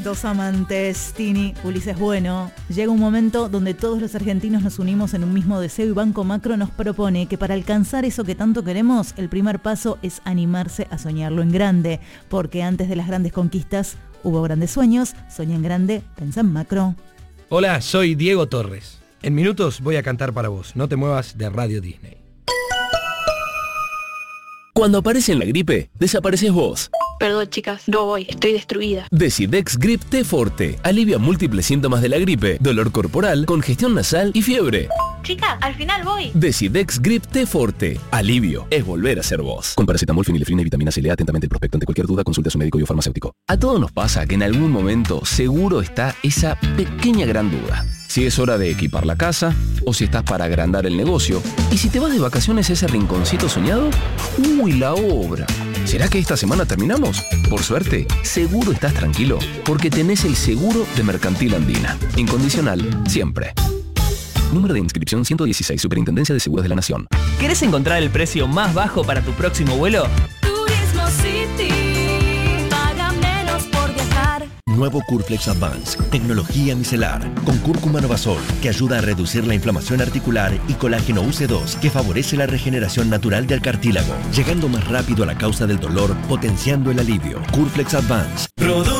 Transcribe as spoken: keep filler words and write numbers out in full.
Dos amantes, Tini, Ulises Bueno. Llega un momento donde todos los argentinos nos unimos en un mismo deseo y Banco Macro nos propone que para alcanzar eso que tanto queremos, el primer paso es animarse a soñarlo en grande, porque antes de las grandes conquistas hubo grandes sueños. Soñá en grande, pensá en macro. Hola, soy Diego Torres. En minutos voy a cantar para vos. No te muevas de Radio Disney. Cuando aparece en la gripe, desapareces vos. Perdón, chicas, no voy, estoy destruida. Decidex Grip T Forte alivia múltiples síntomas de la gripe, dolor corporal, congestión nasal y fiebre. Chicas, al final voy. Decidex Grip T Forte. Alivio es volver a ser vos. Con paracetamol, fenilefrina y vitamina C. Lea atentamente el prospecto. Ante cualquier duda, consulte a su médico y o farmacéutico. A todos nos pasa que en algún momento seguro está esa pequeña gran duda. Si es hora de equipar la casa, o si estás para agrandar el negocio, y si te vas de vacaciones a ese rinconcito soñado, ¡uy, la obra! ¿Será que esta semana terminamos? Por suerte, seguro estás tranquilo, porque tenés el seguro de Mercantil Andina. Incondicional, siempre. Número de inscripción ciento dieciséis, Superintendencia de Seguros de la Nación. ¿Querés encontrar el precio más bajo para tu próximo vuelo? Turismo City. Paga menos por viajar. Nuevo Curflex Advance, tecnología micelar, con cúrcuma novasol, que ayuda a reducir la inflamación articular, y colágeno U C dos, que favorece la regeneración natural del cartílago, llegando más rápido a la causa del dolor, potenciando el alivio. Curflex Advance.